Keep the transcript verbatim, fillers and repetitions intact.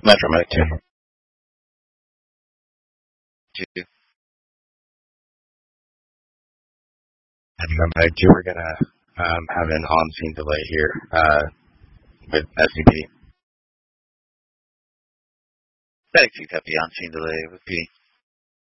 Metro Mike two. Two. Metro Mike two, we're gonna um, have an on-scene delay here uh, with S C P. Back to copy on scene delay with P.